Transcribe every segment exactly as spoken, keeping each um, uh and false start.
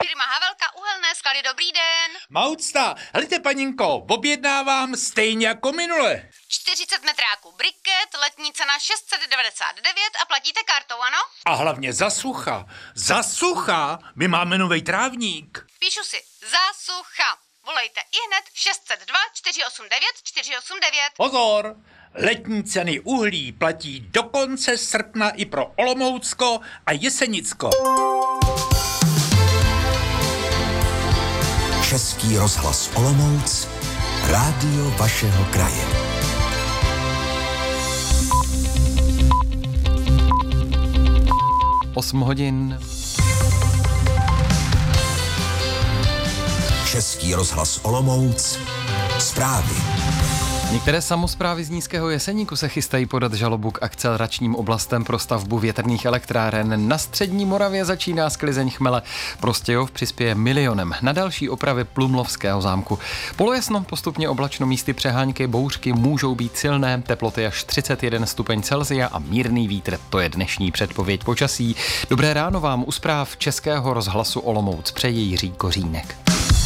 Firma Havelka Uhelné sklady, dobrý den. Maucta, helejte paninko, objednávám stejně jako minule. čtyřicet metráků briket, letní cena šest set devadesát devět a platíte kartou, ano? A hlavně za sucha, za sucha, my máme novej trávník. Píšu si, za sucha. Volejte ihned šest set dva čtyři osm devět čtyři osm devět. Pozor, letní ceny uhlí platí do konce srpna i pro Olomoucko a Jesenicko. Český rozhlas Olomouc, rádio vašeho kraje. osm hodin. Český rozhlas Olomouc, zprávy. Některé samosprávy z Nízkého Jeseníku se chystají podat žalobu k akceleračním oblastem pro stavbu větrných elektráren. Na střední Moravě začíná sklizeň chmele. Prostějov přispěje milionem na další opravy Plumlovského zámku. Polojasno, postupně oblačno, místy přehánky, bouřky můžou být silné, teploty až třicet jeden stupeň Celsia a mírný vítr. To je dnešní předpověď počasí. Dobré ráno vám u zpráv Českého rozhlasu Olomouc přeje Jiří Kořínek.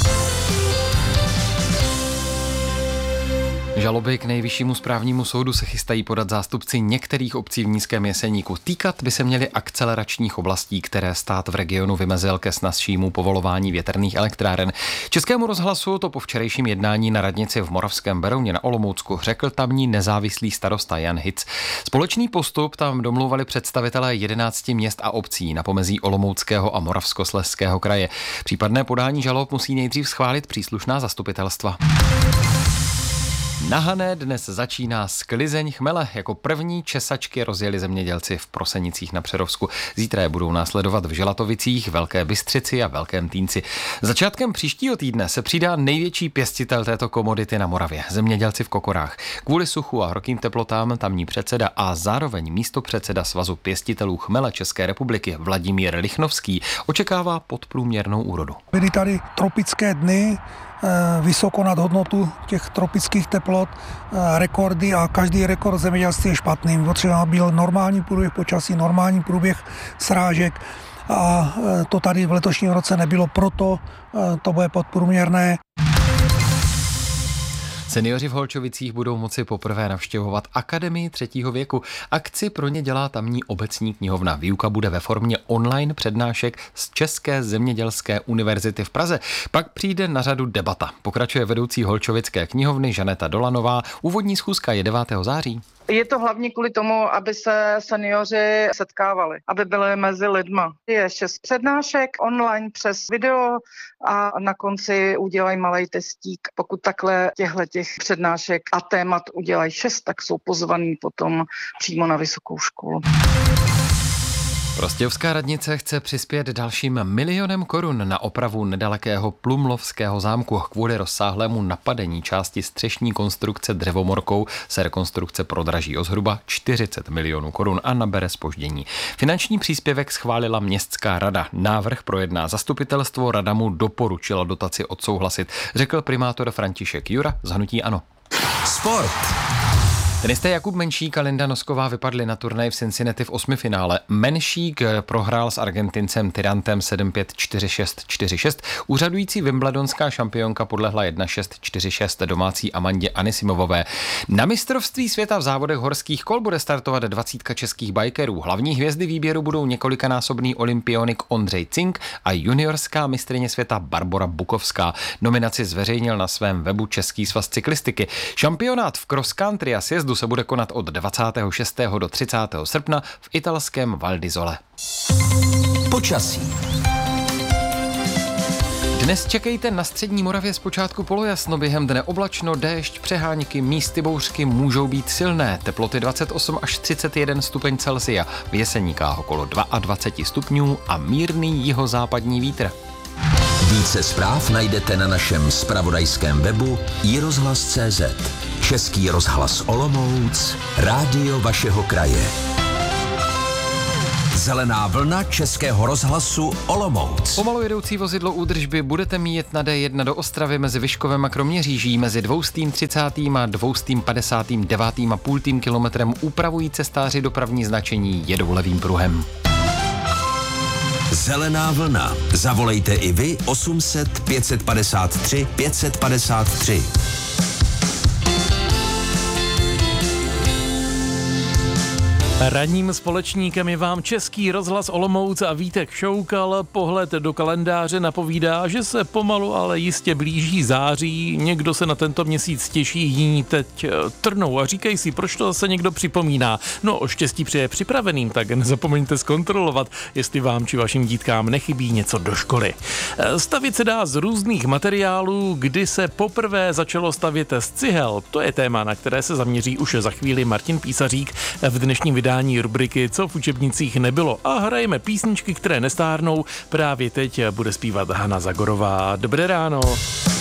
Žaloby k Nejvyššímu správnímu soudu se chystají podat zástupci některých obcí v Nízkém Jeseníku. Týkat by se měly akceleračních oblastí, které stát v regionu vymezil ke snazšímu povolování větrných elektráren. Českému rozhlasu to po včerejším jednání na radnici v Moravském Berouně na Olomoucku řekl tamní nezávislý starosta Jan Hic. Společný postup tam domlouvali představitelé jedenácti měst a obcí na pomezí Olomouckého a Moravskoslezského kraje. Případné podání žalob musí nejdřív schválit příslušná zastupitelstva. Na Hané dnes začíná sklizeň chmele. Jako první česačky rozjeli zemědělci v Prosenicích na Přerovsku. Zítra je budou následovat v Želatovicích, Velké Bystřici a Velkém Týnci. Začátkem příštího týdne se přidá největší pěstitel této komodity na Moravě, zemědělci v Kokorách. Kvůli suchu a horkým teplotám tamní předseda a zároveň místopředseda Svazu pěstitelů chmele České republiky Vladimír Lichnovský očekává podprůměrnou úrodu. Byly tady tropické dny, vysoko nad hodnotu těch tropických teplot, rekordy a každý rekord zemědělství je špatný. Potřeba byl normální průběh počasí, normální průběh srážek a to tady v letošním roce nebylo, proto to bude podprůměrné. Seniori v Holčovicích budou moci poprvé navštěvovat Akademii třetího věku. Akci pro ně dělá tamní obecní knihovna. Výuka bude ve formě online přednášek z České zemědělské univerzity v Praze. Pak přijde na řadu debata. Pokračuje vedoucí Holčovické knihovny Žaneta Dolanová. Úvodní schůzka je devátého září. Je to hlavně kvůli tomu, aby se seniori setkávali, aby byli mezi lidma. Je šest přednášek online přes video a na konci udělají malý testík. Pokud takhle těchto těch přednášek a témat udělají šest, tak jsou pozvaní potom přímo na vysokou školu. Prostějovská radnice chce přispět dalším milionem korun na opravu nedalekého Plumlovského zámku. Kvůli rozsáhlému napadení části střešní konstrukce dřevomorkou se rekonstrukce prodraží o zhruba čtyřicet milionů korun a nabere zpoždění. Finanční příspěvek schválila městská rada. Návrh projedná zastupitelstvo, rada mu doporučila dotaci odsouhlasit, řekl primátor František Jura z hnutí ANO. Sport. Tenisté Jakub Menšík a Linda Nosková vypadli na turnaji v Cincinnati v osmifinále. Menšík prohrál s Argentincem Tirantem sedm pět čtyři šest čtyři šest. Úřadující wimbledonská šampionka podlehla jedna šest čtyři šest domácí Amandě Anisimovové. Na mistrovství světa v závodech horských kol bude startovat dvacítka českých bikerů. Hlavní hvězdy výběru budou několikanásobný olympionik Ondřej Cink a juniorská mistryně světa Barbora Bukovská. Nominaci zveřejnil na svém webu Český svaz cyklistiky. Šampionát v cross country a sjezdu se bude konat od dvacátého šestého do třicátého srpna v italském Val di Sole. Počasí. Dnes čekejte na střední Moravě zpočátku polojasno, během dne oblačno, déšť, přehánky, místy bouřky můžou být silné, teploty dvacet osm až třicet jeden stupeň Celsia, v Jeseníkách okolo dvacet dva stupňů a mírný jihozápadní vítr. Více zpráv najdete na našem zpravodajském webu i rozhlas tečka cé zet. Český rozhlas Olomouc, rádio vašeho kraje. Zelená vlna Českého rozhlasu Olomouc. Pomalu jedoucí vozidlo údržby budete mít na dé jedna do Ostravy mezi Vyškovem a Kroměříží mezi dvoustým třicátým a dvoustým padesátým devátým a půltým kilometrem upravují cestáři dopravní značení jedou levým pruhem. Zelená vlna. Zavolejte i vy osm set pět padesát tři pět padesát tři. Ranním společníkem je vám Český rozhlas Olomouc a Vítek Šoukal. Pohled do kalendáře napovídá, že se pomalu, ale jistě blíží září. Někdo se na tento měsíc těší, jiní teď trnou a říkají si, proč to zase někdo připomíná. No, o štěstí přeje připraveným, tak nezapomeňte zkontrolovat, jestli vám či vašim dítkám nechybí něco do školy. Stavit se dá z různých materiálů, kdy se poprvé začalo stavět z cihel. To je téma, na které se zaměří už za chvíli Martin Písařík v dnešním vydání rubriky Co v učebnicích nebylo. A hrajeme písničky, které nestárnou. Právě teď bude zpívat Hana Zagorová. Dobré ráno.